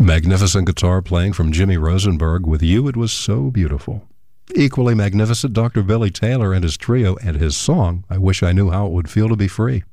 Magnificent guitar playing from Jimmy Rosenberg. With You, It Was So Beautiful. Equally magnificent, Dr. Billy Taylor and his trio and his song, I Wish I Knew How It Would Feel to Be Free.